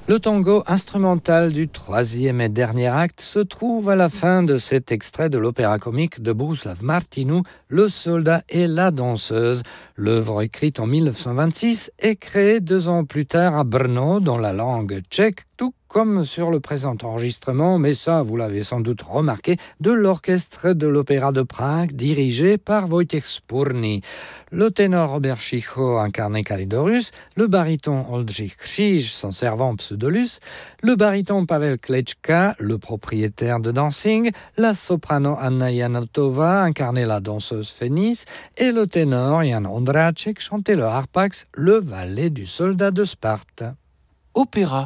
Le tango instrumental du troisième et dernier acte se trouve à la fin de cet extrait de l'opéra comique de Bohuslav Martinu, Le soldat et la danseuse. L'œuvre écrite en 1926 est créée 2 ans plus tard à Brno dans la langue tchèque, tout comme sur le présent enregistrement, mais ça vous l'avez sans doute remarqué, de l'orchestre de l'Opéra de Prague dirigé par Wojciech Spurný. Le ténor Robert Chicho incarnait Kalidorus, le baryton Oldřich Kříž, son servant Pseudolus, le baryton Pavel Klečka, le propriétaire de Dancing, la soprano Anna Janotova incarnait la danseuse Fénis et le ténor Jan Ondráček chantait le harpax, le valet du soldat de Sparte. Opéra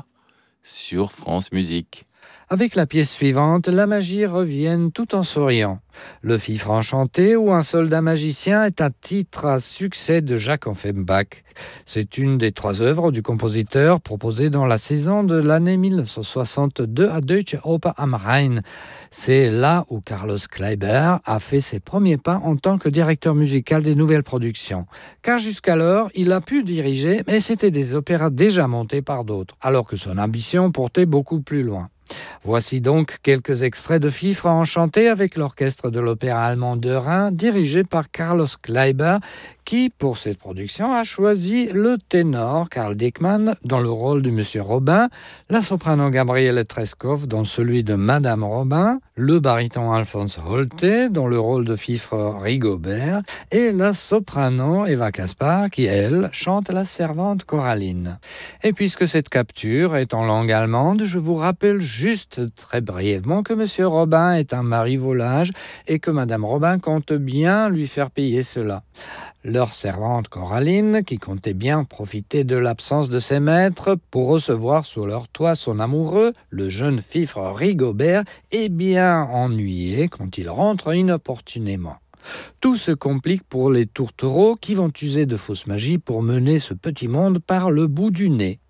sur France Musique. Avec la pièce suivante, la magie revient tout en souriant. Le Fifre enchanté ou un soldat magicien est un titre à succès de Jacques Offenbach. C'est une des 3 œuvres du compositeur proposées dans la saison de l'année 1962 à Deutsche Oper am Rhein. C'est là où Carlos Kleiber a fait ses premiers pas en tant que directeur musical des nouvelles productions. Car jusqu'alors, il a pu diriger, mais c'était des opéras déjà montés par d'autres, alors que son ambition portait beaucoup plus loin. Voici donc quelques extraits de Fifre enchanté avec l'orchestre de l'opéra allemand de Rhin, dirigé par Carlos Kleiber, qui, pour cette production, a choisi le ténor Karl Diekmann dans le rôle de Monsieur Robin, la soprano Gabriele Treskov dans celui de Madame Robin, le baryton Alphonse Holte dans le rôle de Fifre Rigobert et la soprano Eva Kaspar qui, elle, chante la servante Coraline. Et puisque cette capture est en langue allemande, je vous rappelle juste très brièvement que Monsieur Robin est un mari volage et que Madame Robin compte bien lui faire payer cela. Leur servante Coraline, qui comptait bien profiter de l'absence de ses maîtres pour recevoir sous leur toit son amoureux, le jeune Fifre Rigobert, est bien ennuyé quand il rentre inopportunément. Tout se complique pour les tourtereaux qui vont user de fausses magies pour mener ce petit monde par le bout du nez.